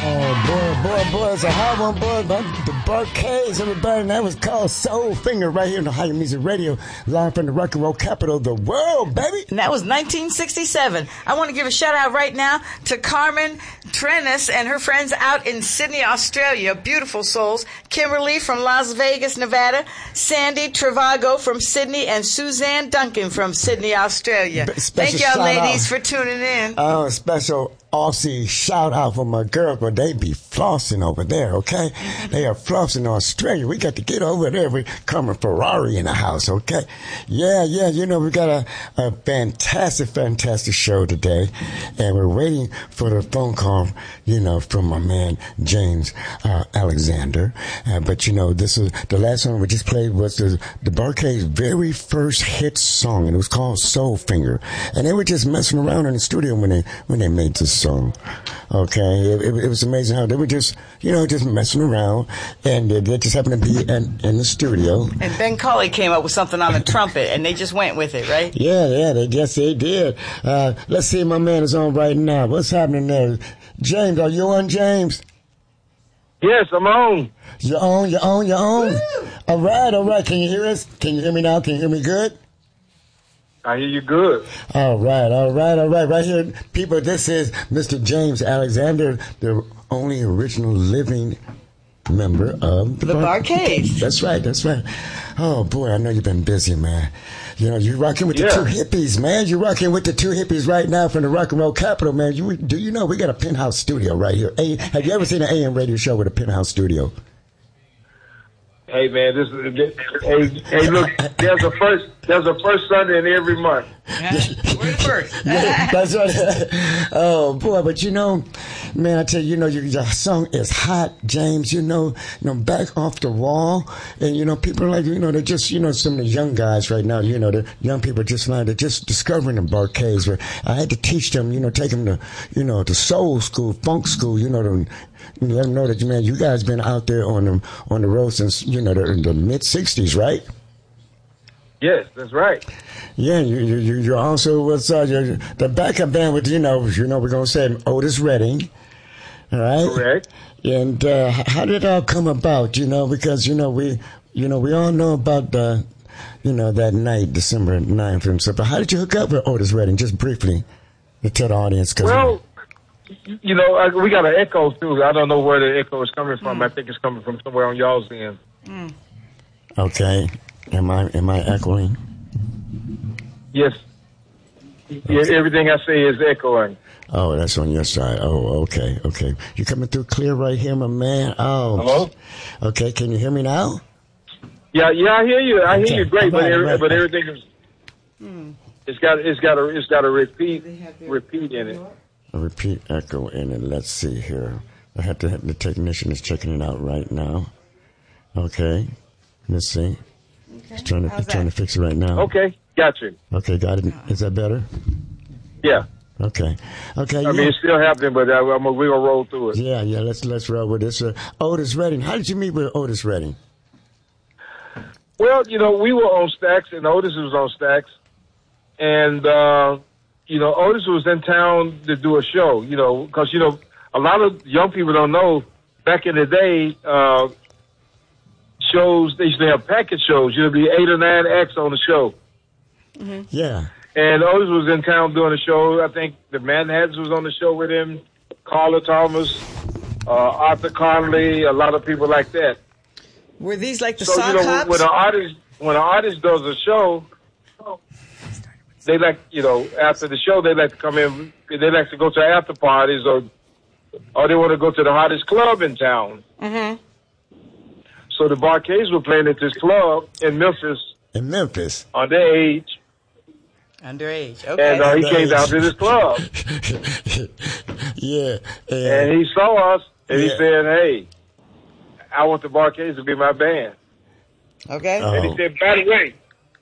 Boy, it's a hot one, boy. The Bar-Kays, everybody, and that was called Soul Finger right here on Ohio Music Radio, live from the rock and roll capital of the world, baby. And that was 1967. I want to give a shout out right now to Carmen Trennis and her friends out in Sydney, Australia. Beautiful souls. Kimberly from Las Vegas, Nevada. Sandy Travago from Sydney, and Suzanne Duncan from Sydney, Australia. Thank y'all, ladies, for tuning in. Oh, special Aussie shout out for my girls, but they be flossing over there, okay? They are flossing in Australia. We got to get over there. We Carmen Ferrari in the house, okay? Yeah, you know, we got a fantastic show today, and we're waiting for the phone call, you know, from my man James Alexander. But, you know, this is the last song we just played was the Bar-Kays' very first hit song, and it was called Soul Finger. And they were just messing around in the studio when they made this song. Okay, it was amazing how they were just, you know, just messing around, and they just happened to be in the studio. And Ben Colley came up with something on the trumpet, and they just went with it, right? Yeah, they did. Let's see if my man is on right now. What's happening there? James, are you on, James? Yes, I'm on. You're on. Woo! All right. Can you hear us? Can you hear me now? Can you hear me good? I hear you good. All right. Right here, people, this is Mr. James Alexander, the only original living member of the Bar-Kays. That's right. Oh, boy, I know you've been busy, man. You know, you're rocking with the two hippies, man. You're rocking with the two hippies right now from the rock and roll capital, man. Do you know we got a penthouse studio right here? Have you ever seen an AM radio show with a penthouse studio? Hey man, hey look, there's a first Sunday in every month. We're the first. Yeah, that's right. Oh boy, but you know, man, I tell you, you know, your song is hot, James. You know, back off the wall, and you know, people are like, you know, they're just, you know, some of the young guys right now, you know, the young people are just like, they're just discovering the Bar-Kays. Where I had to teach them, you know, take them to, you know, to soul school, funk school, you know, let them know that, man, you guys been out there on the road since, you know, the mid '60s, right? Yes, that's right. Yeah, you also was the backup band with, you know, we're gonna say Otis Redding, all right? Correct. And how did it all come about? You know, because we all know about the, you know, that night, December 9th and stuff. But how did you hook up with Otis Redding? Just briefly, to tell the audience. Well, you know, we got an echo too. I don't know where the echo is coming from. I think it's coming from somewhere on y'all's end. Okay. Am I echoing? Yes. Yeah, everything I say is echoing. Oh, that's on your side. Oh, okay. You coming through clear right here, my man? Oh. Hello? Okay, can you hear me now? Yeah, I hear you. I hear you great, but Right. everything is. It's got a repeat in it. A repeat echo in it. Let's see here. The technician is checking it out right now. Okay, let's see. Okay. He's trying to fix it right now. Okay, got you. Okay, got it. Is that better? Yeah. Okay. I mean, it's still happening, but we're gonna roll through it. Yeah. Let's roll with this. Otis Redding. How did you meet with Otis Redding? Well, you know, we were on Stax, and Otis was on Stax, and you know, Otis was in town to do a show. You know, because you know, a lot of young people don't know. Back in the day, shows they used to have package shows. You'd be 8 or 9 acts on the show. Mm-hmm. Yeah. And Otis was in town doing a show. I think the Manhattans was on the show with him, Carla Thomas, Arthur Conley, a lot of people like that. Were these like the so, sock you know, hops? when an artist does a show, they like, you know, after the show, they like to come in. They like to go to after parties, or they want to go to the hottest club in town. Mm-hmm. So the Bar-Kays were playing at this club in Memphis. Underage. Okay. And he came down to this club. Yeah. And he saw us, and he said, "Hey, I want the Bar-Kays to be my band." Okay. Oh. And he said, "By the way,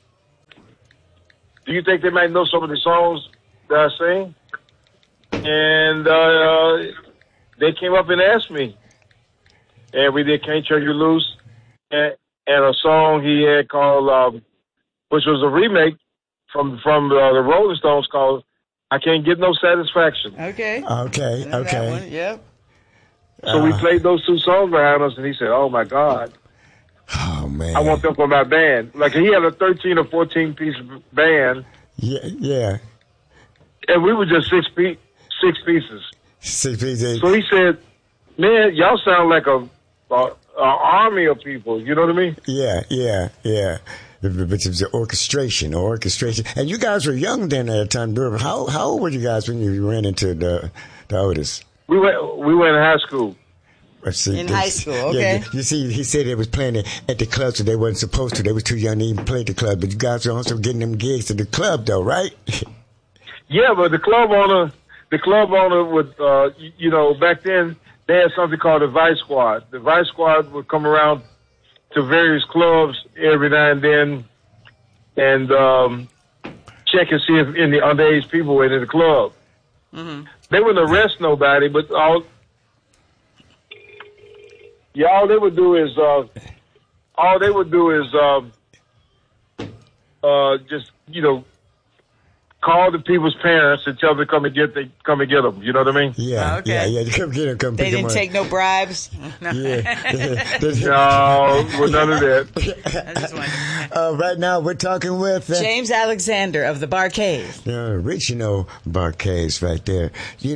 do you think they might know some of the songs that I sing?" And they came up and asked me. And we did Can't Turn You Loose, and a song he had called, which was a remake from the Rolling Stones, called I Can't Get No Satisfaction. Okay. Okay. That one, yep. So we played those 2 songs behind us, and he said, "Oh my God, Oh man. I want them for my band." Like he had a 13 or 14 piece band, Yeah. and we were just 6 pieces. 6 pieces. So he said, "Man, y'all sound like a army of people." You know what I mean? Yeah. But it was an orchestration. And you guys were young then at the time. How old were you guys when you ran into the Otis? We went in high school. In high school, okay. Yeah, you see, he said they was playing at the clubs, so they wasn't supposed to. They was too young to even play at the club. But you guys were also getting them gigs at the club, though, right? Yeah, but the club owner would, back then they had something called the Vice Squad. The Vice Squad would come around to various clubs every now and then and check and see if any underage people were in the club. Mm-hmm. They wouldn't arrest nobody, but all they would do is just call the people's parents and tell them to come and get them. You know what I mean? Yeah. Oh, okay. Yeah. Come get them. They didn't take no bribes. No. No, with none of that. I just wondered. Right now we're talking with James Alexander of the Bar-Kays. Rich, Bar-Kays right there.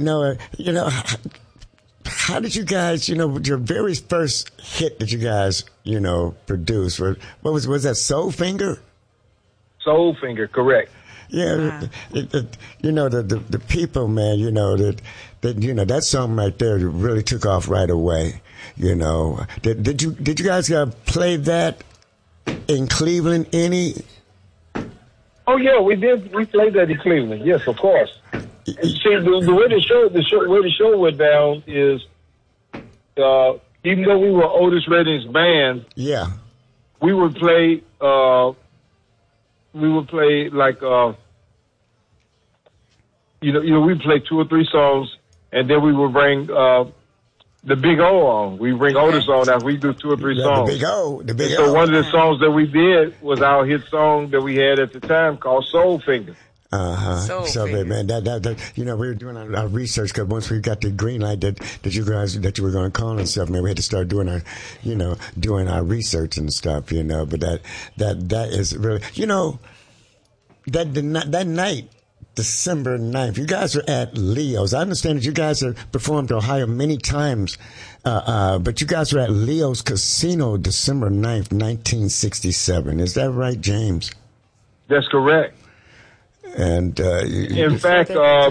How did you guys, your very first hit that you guys, produced? What was that? Soul Finger? Soul Finger, correct. Yeah, the people, man, that song right there really took off right away. Did you guys play that in Cleveland any? Oh yeah, we did. We played that in Cleveland. Yes, of course. See, the way the show went down is, even though we were Otis Redding's band, yeah, we would play like we'd play 2 or 3 songs, and then we would bring the Big O on. We bring Otis on after we do 2 or 3 songs. The Big O. So one of the songs that we did was our hit song that we had at the time called Soul Finger. So, man, that we were doing our research, because once we got the green light that you were going to call and stuff, man, we had to start doing our research and stuff, but that is really, that night, December 9th, you guys were at Leo's. I understand that you guys have performed Ohio many times, but you guys were at Leo's Casino December 9th, 1967. Is that right, James? That's correct. And in fact,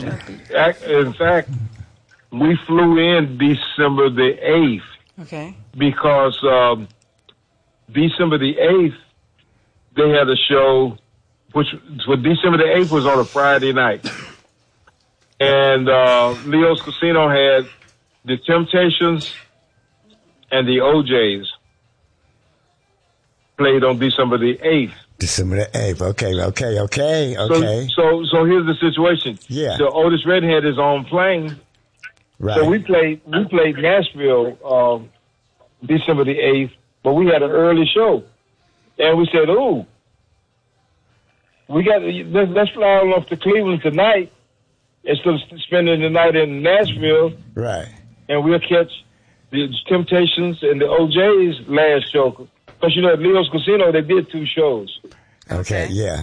we flew in December the 8th. Okay. Because December the 8th, they had a show, which December the 8th was on a Friday night, and Leo's Casino had the Temptations and the OJs played on December the 8th. December the 8th. Okay. So here's the situation. Yeah. So Otis Redding had his own plane. Right. So we played Nashville December the 8th, but we had an early show. And we said, let's fly on off to Cleveland tonight instead of spending the night in Nashville. Right. And we'll catch the Temptations and the OJ's last show. Because, at Leo's Casino, they did 2 shows. Okay. Yeah.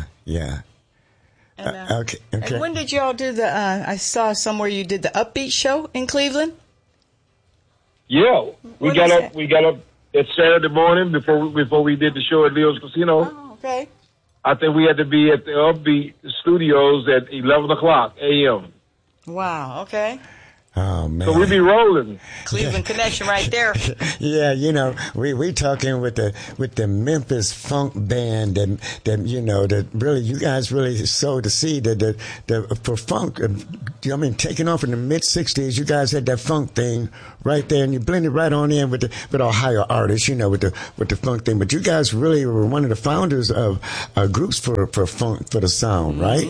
And, okay. And when did y'all do I saw somewhere you did the Upbeat show in Cleveland? Yeah. We got up that Saturday morning before we did the show at Leo's Casino. Oh, okay. I think we had to be at the Upbeat Studios at 11 o'clock a.m. Wow, okay. Oh, man. So we be rolling. Cleveland connection right there. Yeah, we talking with the Memphis Funk band that really, you guys really sowed the seed that for funk. Taking off in the mid '60s, you guys had that funk thing right there, and you blended right on in with Ohio artists, with the funk thing. But you guys really were one of the founders of groups for funk, for the sound, right?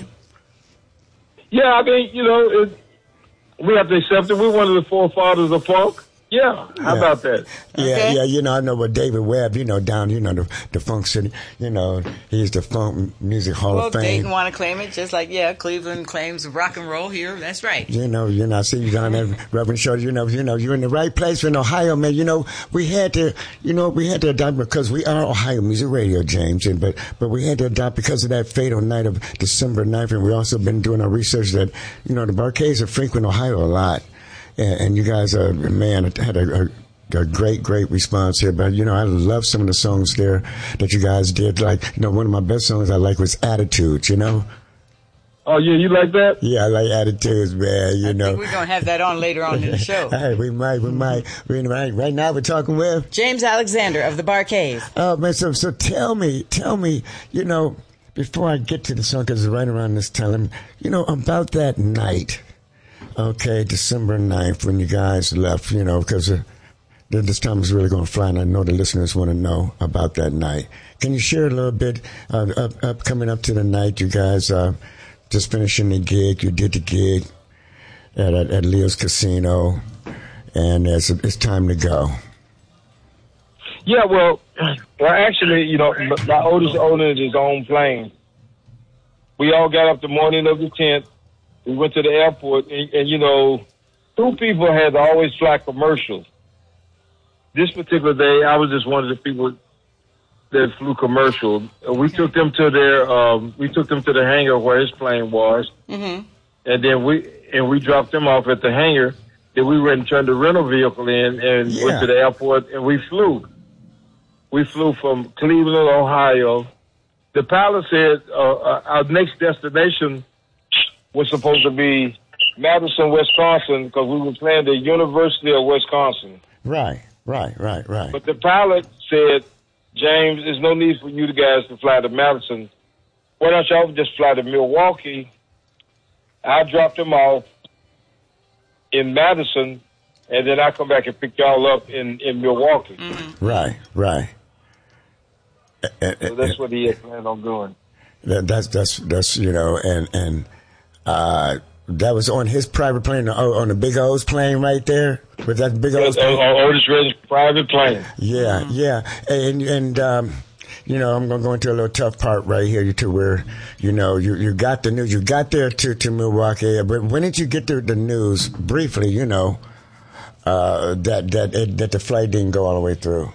Yeah, we have to accept it. We're one of the forefathers of funk. Yeah, how about that? Yeah, Okay. yeah, I know what David Webb, down, the Funk City, he's the Funk Music Hall Well, of Fame. Dayton want to claim it, just like, Cleveland claims rock and roll here. That's right. I see you down there, Reverend Shorty, you're in the right place in Ohio, man. We had to adopt because we are Ohio Music Radio, James, but we had to adopt because of that fatal night of December 9th, and we also been doing our research that, the Barcades are frequent Ohio a lot. And you guys, had a great response here. But, I love some of the songs there that you guys did. Like, one of my best songs I like was Attitudes, Oh, yeah, you like that? Yeah, I like Attitudes, man, I think we're going to have that on later on in the show. Hey, we might. Right now we're talking with James Alexander of the Bar-Kays. Oh, man, so tell me, before I get to the song, because it's right around this time, about that night. Okay, December 9th, when you guys left, because this time is really going to fly, and I know the listeners want to know about that night. Can you share a little bit coming up to the night? You guys just finishing the gig. You did the gig at Leo's Casino, and it's time to go. Yeah, well, actually, my oldest owned his own plane. We all got up the morning of the 10th. We went to the airport, and two people had to always fly commercial. This particular day, I was just one of the people that flew commercial. We took them to the hangar where his plane was, and then we dropped them off at the hangar. Then we went and turned the rental vehicle in and went to the airport, and we flew. We flew from Cleveland, Ohio. The pilot said our next destination was supposed to be Madison, Wisconsin, because we were playing the University of Wisconsin. Right. But the pilot said, James, there's no need for you guys to fly to Madison. Why don't y'all just fly to Milwaukee? I dropped them off in Madison, and then I come back and pick y'all up in Milwaukee. Right. So that's what he had planned on doing. That's that was on his private plane, on the Big O's plane right there. Was that Big O's plane? Otis Redding's private plane. Yeah. And I'm going to go into a little tough part right here to where, you got the news. You got there to Milwaukee, but when did you get the news, briefly, that the flight didn't go all the way through?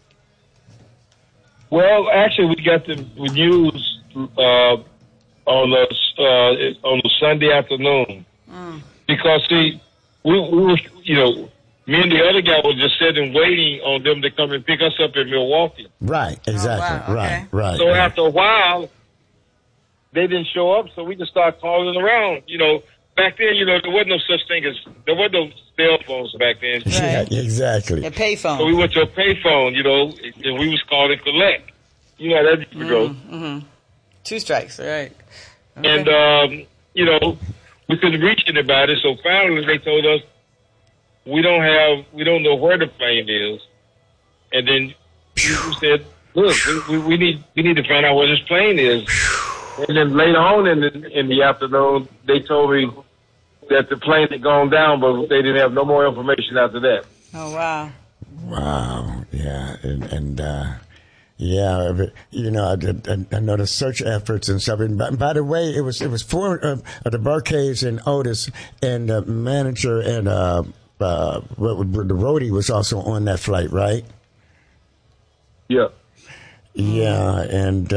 Well, actually, we got the news on the Sunday afternoon because see, we were me and the other guy were just sitting waiting on them to come and pick us up in Milwaukee. Right, exactly. Oh, wow. Okay. Right. So after a while, they didn't show up, so we just started calling around. Back then, there wasn't no such thing as there wasn't no cell phones back then. Right. Yeah, exactly. A payphone. So we went to a payphone, and we was called and collect. That used to go. 2 strikes, all right. Okay. And, we couldn't reach anybody, so finally they told us, we don't know where the plane is. And then we said, look, we need to find out where this plane is. And then later on in the afternoon, they told me that the plane had gone down, but they didn't have no more information after that. Oh, wow. Wow, yeah, and yeah, I know the search efforts and stuff. And by the way, it was 4 of the Bar-Kays and Otis, and the manager and the roadie was also on that flight, right? Yeah. Yeah, and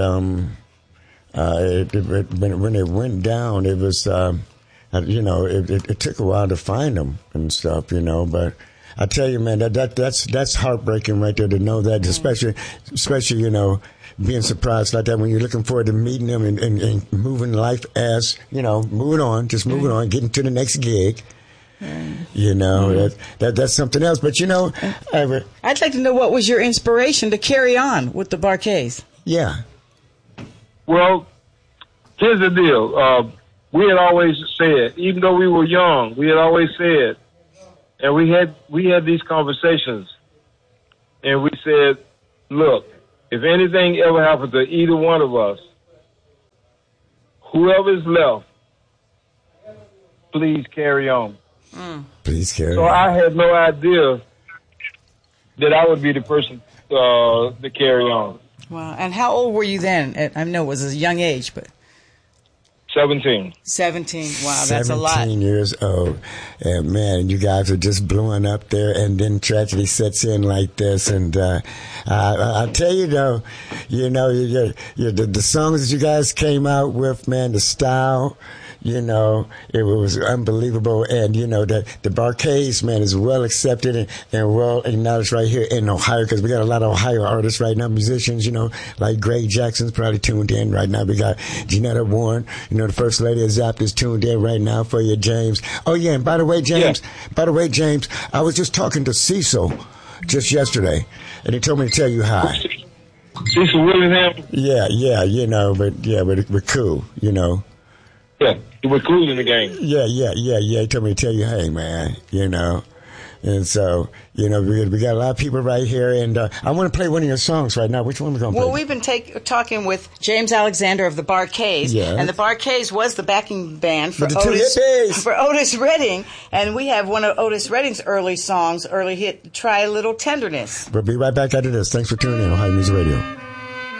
when it went down, it was it took a while to find them and stuff, but. I tell you, man, that's heartbreaking right there to know that, especially being surprised like that when you're looking forward to meeting them and moving life as moving on, getting to the next gig. That's something else. But I'd like to know what was your inspiration to carry on with the Bar-Kays. Yeah. Well, here's the deal. We had always said, even though we were young, we had always said. And we had these conversations, and we said, look, if anything ever happens to either one of us, whoever's left, please carry on. Please carry on. So I had no idea that I would be the person to carry on. Wow. And how old were you then? I know it was a young age, but 17. 17. Wow, that's a lot. 17 years old. And man, you guys are just blowing up there, and then tragedy sets in like this. And I tell you though, the songs that you guys came out with, man, the style, it was unbelievable. And, the Bar-Kays, man, is well accepted and well acknowledged right here in Ohio, because we got a lot of Ohio artists right now, musicians, like Gray Jackson's probably tuned in right now. We got Janetta Warren, the First Lady of Zapp is tuned in right now for you, James. Oh, yeah, and by the way, James, I was just talking to Cecil just yesterday, and he told me to tell you hi. Cecil Willingham? Yeah, but we're cool, Yeah, you were cool in the game. Yeah. He told me to tell you, hey, man, And so, we got a lot of people right here. And I want to play one of your songs right now. Which one are we going to play? Well, we've been talking with James Alexander of the Bar-Kays. Yes. And the Bar-Kays was the backing band for Otis Redding. And we have one of Otis Redding's early hit, Try a Little Tenderness. We'll be right back after this. Thanks for tuning in, Ohio Music Radio.